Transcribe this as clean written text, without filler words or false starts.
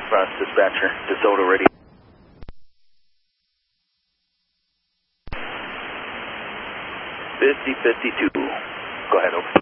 Northwest dispatcher, DeSoto radio. 5052. Go ahead, over.